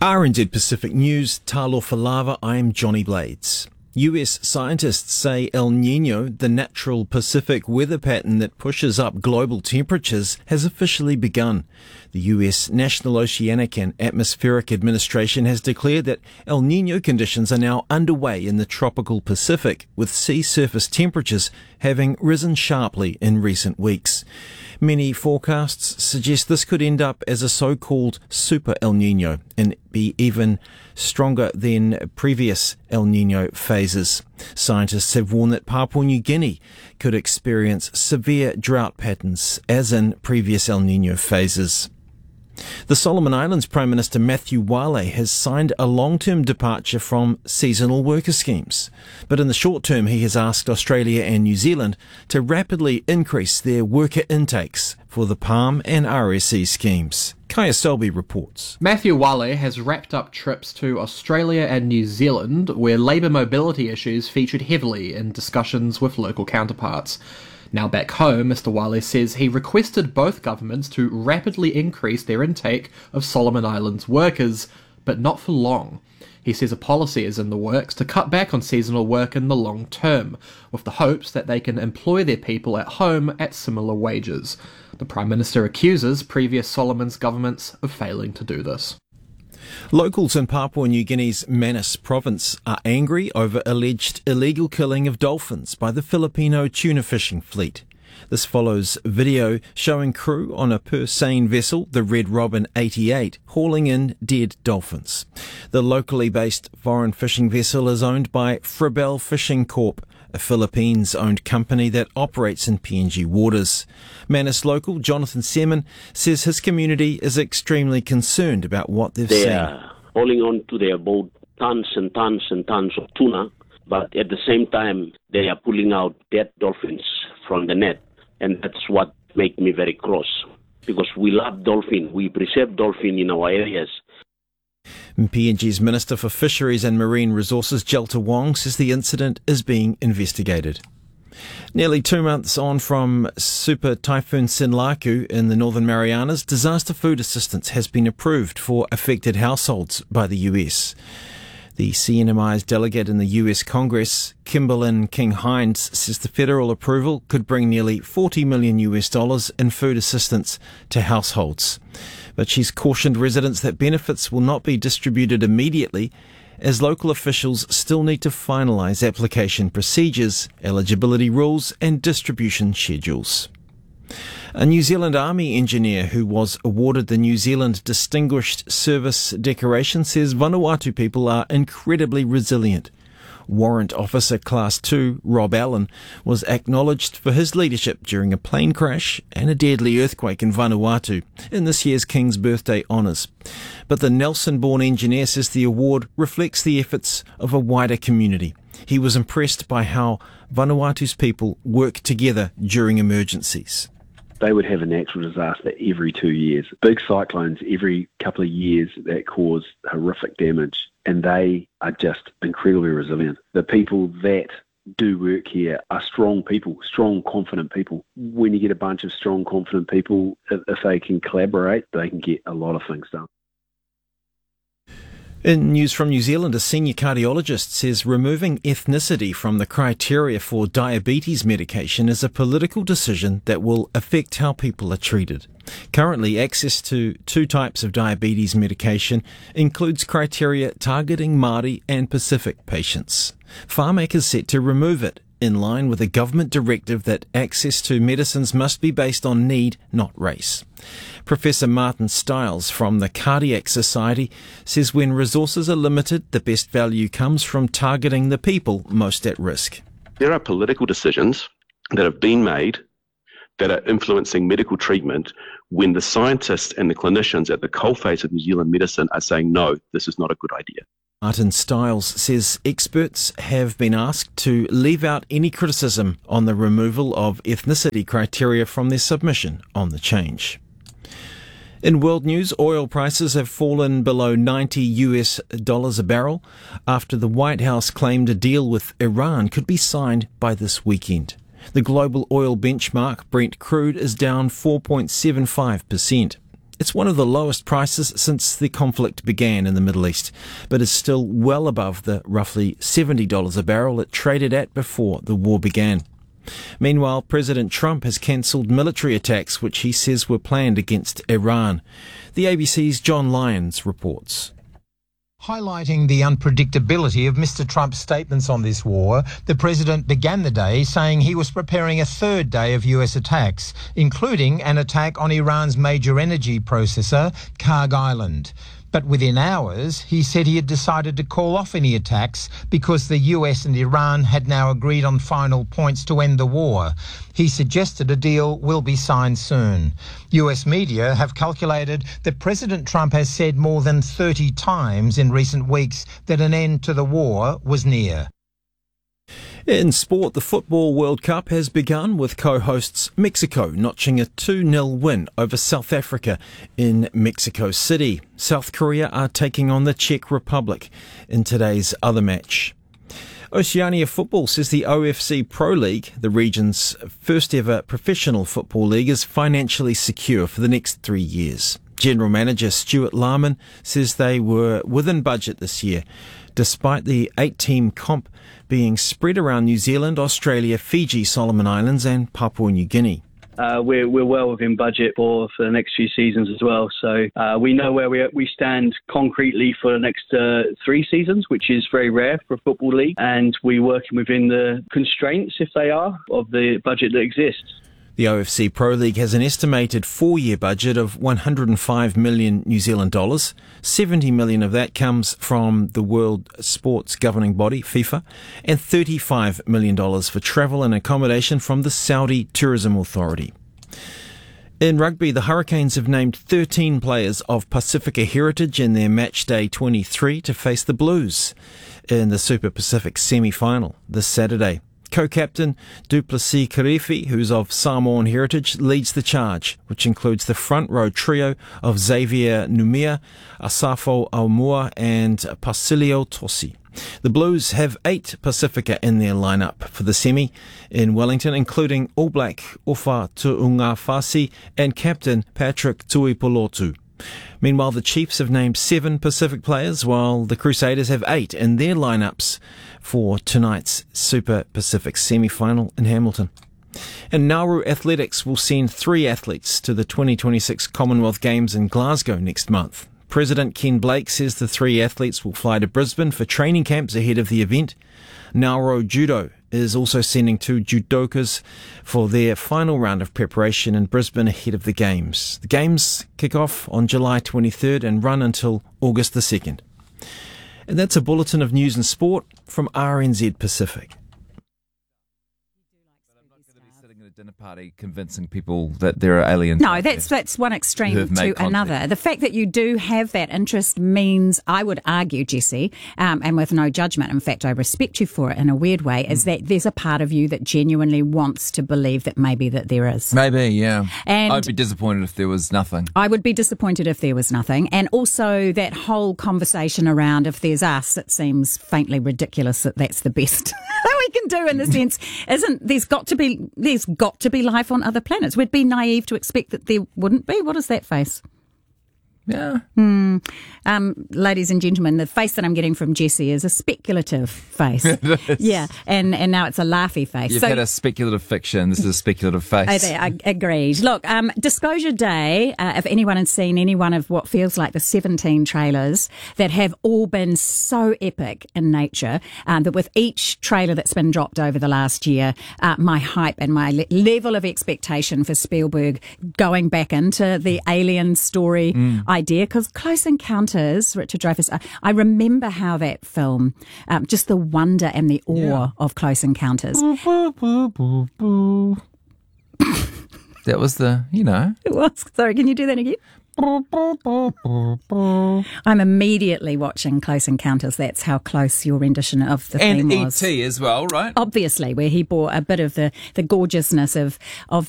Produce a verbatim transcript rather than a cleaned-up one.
R N Z Pacific News, Talofa Lava, I'm Johnny Blades. U S scientists say El Niño, the natural Pacific weather pattern that pushes up global temperatures, has officially begun. The U S National Oceanic and Atmospheric Administration has declared that El Niño conditions are now underway in the tropical Pacific, with sea surface temperatures having risen sharply in recent weeks. Many forecasts suggest this could end up as a so-called super El Niño and be even stronger than previous El Niño phases. Scientists have warned that Papua New Guinea could experience severe drought patterns as in previous El Niño phases. The Solomon Islands Prime Minister Matthew Wale has signed a long-term departure from seasonal worker schemes. But in the short term, he has asked Australia and New Zealand to rapidly increase their worker intakes for the PALM and R S E schemes. Kaya Selby reports. Matthew Wale has wrapped up trips to Australia and New Zealand, where labour mobility issues featured heavily in discussions with local counterparts. Now back home, Mister Wale says he requested both governments to rapidly increase their intake of Solomon Islands workers, but not for long. He says a policy is in the works to cut back on seasonal work in the long term, with the hopes that they can employ their people at home at similar wages. The Prime Minister accuses previous Solomons governments of failing to do this. Locals in Papua New Guinea's Manus province are angry over alleged illegal killing of dolphins by the Filipino tuna fishing fleet. This follows video showing crew on a purse seine vessel, the Red Robin eighty-eight, hauling in dead dolphins. The locally based foreign fishing vessel is owned by Fribel Fishing Corp, a Philippines-owned company that operates in P N G waters. Manus local Jonathan Seaman says his community is extremely concerned about what they've they seen. They are hauling on to their boat tons and tons and tons of tuna, but at the same time they are pulling out dead dolphins from the net, and that's what makes me very cross, because we love dolphin, we preserve dolphin in our areas. P N G's Minister for Fisheries and Marine Resources, Jelta Wong, says the incident is being investigated. Nearly two months on from Super Typhoon Sinlaku in the Northern Marianas, disaster food assistance has been approved for affected households by the U S. The C N M I's delegate in the U S Congress, Kimberlyn King-Hines, says the federal approval could bring nearly forty million U S dollars in food assistance to households. But she's cautioned residents that benefits will not be distributed immediately, as local officials still need to finalise application procedures, eligibility rules and distribution schedules. A New Zealand Army engineer who was awarded the New Zealand Distinguished Service decoration says Vanuatu people are incredibly resilient. Warrant Officer Class two, Rob Allen, was acknowledged for his leadership during a plane crash and a deadly earthquake in Vanuatu in this year's King's Birthday honours. But the Nelson-born engineer says the award reflects the efforts of a wider community. He was impressed by how Vanuatu's people work together during emergencies. They would have a natural disaster every two years. Big cyclones every couple of years that cause horrific damage, and they are just incredibly resilient. The people that do work here are strong people, strong, confident people. When you get a bunch of strong, confident people, if, if they can collaborate, they can get a lot of things done. In news from New Zealand, a senior cardiologist says removing ethnicity from the criteria for diabetes medication is a political decision that will affect how people are treated. Currently, access to two types of diabetes medication includes criteria targeting Māori and Pacific patients. Pharmac is set to remove it, in line with a government directive that access to medicines must be based on need, not race. Professor Martin Stiles from the Cardiac Society says when resources are limited, the best value comes from targeting the people most at risk. There are political decisions that have been made that are influencing medical treatment when the scientists and the clinicians at the coalface of New Zealand medicine are saying, no, this is not a good idea. Martin Stiles says experts have been asked to leave out any criticism on the removal of ethnicity criteria from their submission on the change. In world news, oil prices have fallen below ninety U S dollars a barrel after the White House claimed a deal with Iran could be signed by this weekend. The global oil benchmark, Brent crude, is down four point seven five percent. It's one of the lowest prices since the conflict began in the Middle East, but is still well above the roughly seventy dollars a barrel it traded at before the war began. Meanwhile, President Trump has cancelled military attacks which he says were planned against Iran. The A B C's John Lyons reports. Highlighting the unpredictability of Mister Trump's statements on this war, the president began the day saying he was preparing a third day of U S attacks, including an attack on Iran's major energy processor, Karg Island. But within hours, he said he had decided to call off any attacks because the U S and Iran had now agreed on final points to end the war. He suggested a deal will be signed soon. U S media have calculated that President Trump has said more than thirty times in recent weeks that an end to the war was near. In sport, the Football World Cup has begun with co-hosts Mexico notching a two nil win over South Africa in Mexico City. South Korea are taking on the Czech Republic in today's other match. Oceania Football says the O F C Pro League, the region's first ever professional football league, is financially secure for the next three years. General Manager Stuart Larman says they were within budget this year, despite the eight-team comp being spread around New Zealand, Australia, Fiji, Solomon Islands and Papua New Guinea. Uh, we're, we're well within budget for, for the next few seasons as well. So uh, we know where we we stand concretely for the next uh, three seasons, which is very rare for a football league. And we're working within the constraints, if they are, of the budget that exists. The O F C Pro League has an estimated four-year budget of one hundred five million New Zealand dollars. seventy million of that comes from the World Sports Governing Body, FIFA, and thirty-five million dollars for travel and accommodation from the Saudi Tourism Authority. In rugby, the Hurricanes have named thirteen players of Pacifica heritage in their Matchday twenty-three to face the Blues in the Super Pacific semi-final this Saturday. Co-captain Duplessis Kirifi, who's of Samoan heritage, leads the charge, which includes the front row trio of Xavier Numia, Asafo Aumua and Pasilio Tosi. The Blues have eight Pacifica in their lineup for the semi in Wellington, including All Black Ofa Tu'ungafasi and captain Patrick Tuipolotu. Meanwhile, the Chiefs have named seven Pacific players, while the Crusaders have eight in their lineups for tonight's Super Pacific semi-final in Hamilton. And Nauru Athletics will send three athletes to the twenty twenty-six Commonwealth Games in Glasgow next month. President Ken Blake says the three athletes will fly to Brisbane for training camps ahead of the event. Nauru Judo is also sending two judokas for their final round of preparation in Brisbane ahead of the Games. The Games kick off on July twenty-third and run until August the second. And that's a bulletin of news and sport from R N Z Pacific. Dinner party convincing people that there are aliens. No, that's that's one extreme to contact. Another. The fact that you do have that interest means, I would argue, Jesse, um, and with no judgment, in fact I respect you for it in a weird way, is mm. that there's a part of you that genuinely wants to believe that maybe that there is. Maybe, yeah. And I'd be disappointed if there was nothing. I would be disappointed if there was nothing. And also that whole conversation around if there's us, it seems faintly ridiculous that that's the best that we can do in the sense, isn't there's got to be there's got to be life on other planets. We'd be naive to expect that there wouldn't be. What is that face? Yeah. Hmm. Um, ladies and gentlemen, the face that I'm getting from Jesse is a speculative face. Yeah, and, and now it's a laughy face. You've so, had a speculative fiction. This is a speculative face. I, I agreed. Look, um, Disclosure Day, uh, if anyone has seen any one of what feels like the seventeen trailers that have all been so epic in nature, um, that with each trailer that's been dropped over the last year, uh, my hype and my le- level of expectation for Spielberg going back into the alien story mm. idea, because Close Encounters, Richard Dreyfuss, I remember how that film, um, just the wonder and the awe yeah. of Close Encounters. That was the, you know. It was. Sorry, can you do that again? I'm immediately watching Close Encounters. That's how close your rendition of the and theme E T was. And E T as well, right? Obviously, where he brought a bit of the, the gorgeousness of, of